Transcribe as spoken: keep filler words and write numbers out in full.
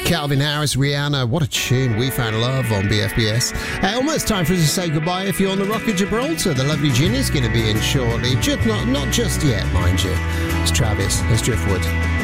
Calvin Harris, Rihanna, what a tune. We Found Love on B F B S. Uh, almost time for us to say goodbye if you're on the Rock of Gibraltar. The lovely Ginny's going to be in shortly. Just not, not just yet, mind you. It's Travis. It's Driftwood.